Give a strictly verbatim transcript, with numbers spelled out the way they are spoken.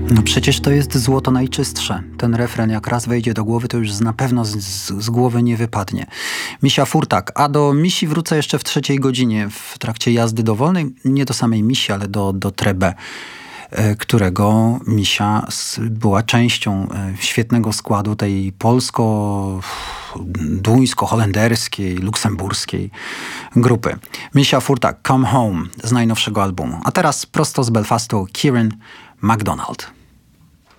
No przecież to jest złoto najczystsze. Ten refren jak raz wejdzie do głowy, to już na pewno z, z, z głowy nie wypadnie. Misia Furtak. A do Misi wrócę jeszcze w trzeciej godzinie w trakcie jazdy dowolnej. Nie do samej Misi, ale do, do Trebe, którego Misia była częścią świetnego składu tej polsko, duńsko-holenderskiej, luksemburskiej grupy. Misia Furtak, Come Home z najnowszego albumu. A teraz prosto z Belfastu Kieran MacDonald.